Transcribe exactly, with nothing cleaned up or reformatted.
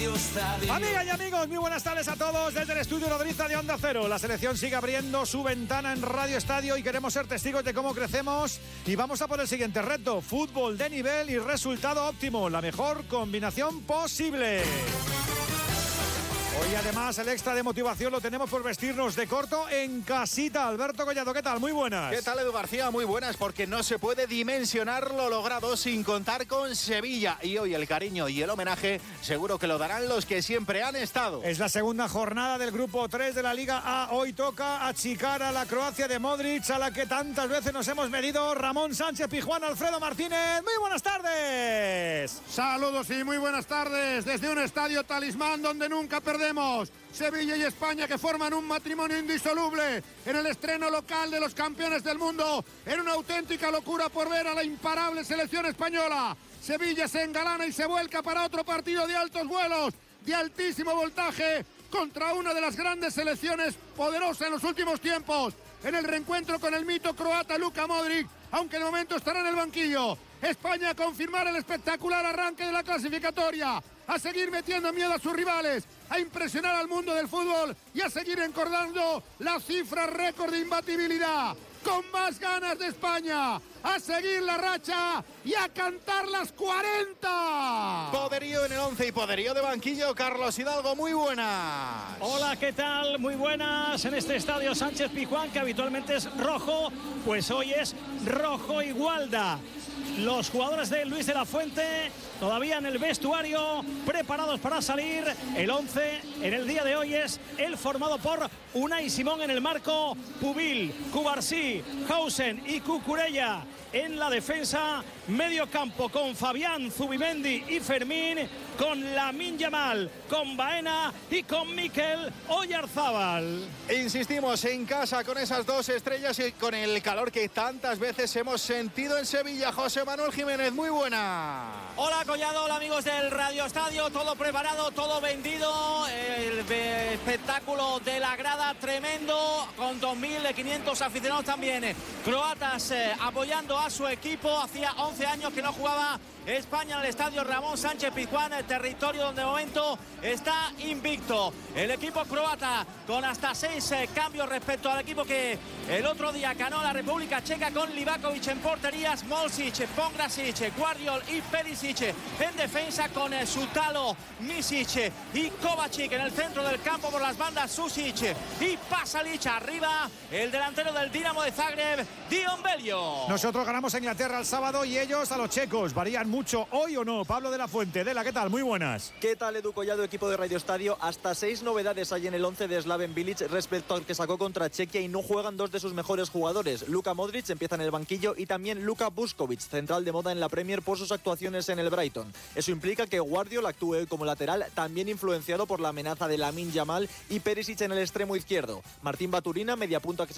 Radio Estadio. Amigas y amigos, muy buenas tardes a todos desde el estudio nodriza de Onda Cero. La selección sigue abriendo su ventana en Radio Estadio y queremos ser testigos de cómo crecemos. Y vamos a por el siguiente reto: fútbol de nivel y resultado óptimo, la mejor combinación posible. Hoy además el extra de motivación lo tenemos por vestirnos de corto en casita. Alberto Collado, ¿qué tal? Muy buenas. ¿Qué tal, Edu García? Muy buenas, porque no se puede dimensionar lo logrado sin contar con Sevilla. Y hoy el cariño y el homenaje seguro que lo darán los que siempre han estado. Es la segunda jornada del grupo tres de la Liga A. Hoy toca achicar a la Croacia de Modric, a la que tantas veces nos hemos medido. Ramón Sánchez Pizjuán, Alfredo Martínez. Muy buenas tardes. Saludos y muy buenas tardes desde un estadio talismán donde nunca perdemos. Sevilla y España, que forman un matrimonio indisoluble en el estreno local de los campeones del mundo, en una auténtica locura por ver a la imparable selección española. Sevilla se engalana y se vuelca para otro partido de altos vuelos, de altísimo voltaje, contra una de las grandes selecciones poderosas en los últimos tiempos, en el reencuentro con el mito croata Luka Modric, aunque de momento estará en el banquillo. España a confirmar el espectacular arranque de la clasificatoria, a seguir metiendo miedo a sus rivales, a impresionar al mundo del fútbol y a seguir encordando la cifra récord de imbatibilidad. Con más ganas de España, a seguir la racha y a cantar las cuarenta. Poderío en el once y poderío de banquillo. Carlos Hidalgo, muy buenas. Hola, ¿qué tal? Muy buenas. En este estadio Sánchez Pizjuán, que habitualmente es rojo, pues hoy es rojo y Gualda. Los jugadores de Luis de la Fuente todavía en el vestuario, preparados para salir. El once en el día de hoy es el formado por Unai Simón en el marco, Pubil, Cubarsí, Hausen y Cucurella en la defensa. Medio campo con Fabián, Zubimendi y Fermín, con Lamine Yamal, con Baena y con Mikel Oyarzábal. Insistimos, en casa con esas dos estrellas y con el calor que tantas veces hemos sentido en Sevilla. José Manuel Jiménez, muy buena. Hola Collado, hola amigos del Radio Estadio, todo preparado, todo vendido, el espectáculo de la grada tremendo, con dos mil quinientos aficionados también, croatas eh, apoyando a su equipo. Hacía once años que no jugaba España en el estadio Ramón Sánchez Pizjuán, el territorio donde de momento está invicto el equipo croata, con hasta seis eh, cambios respecto al equipo que el otro día ganó la República Checa, con Livakovic en porterías, Molsic, Pongrasic, Guardiol y Perisic en defensa, con eh, Sutalo, Misic y Kovacic en el centro del campo, por las bandas Susic y Pasalic. Arriba el delantero del Dinamo de Zagreb, Dion Belio. Nosotros ganamos a Inglaterra el sábado y ellos a los checos. ¿Varían mucho hoy o no? Pablo de la Fuente, Dela, ¿qué tal? Muy buenas. ¿Qué tal, Edu Collado, equipo de Radio Estadio? Hasta seis novedades hay en el once de Slaven Bilic respecto al que sacó contra Chequia, y no juegan dos de sus mejores jugadores. Luka Modric empieza en el banquillo y también Luka Vuskovic, central de moda en la Premier por sus actuaciones en el Brighton. Eso implica que Guardiol actúe hoy como lateral, también influenciado por la amenaza de Lamine Yamal, y Perisic en el extremo izquierdo. Martín Baturina, media punta que se